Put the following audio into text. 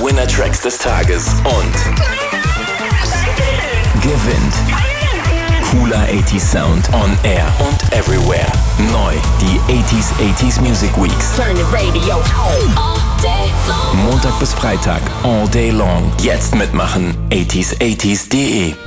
Winner-Tracks des Tages und gewinnt cooler 80s Sound on Air und Everywhere. Neu, die 80s Music Weeks. Turn the radio all day long. Montag bis Freitag, all day long. Jetzt mitmachen, 80s80s.de.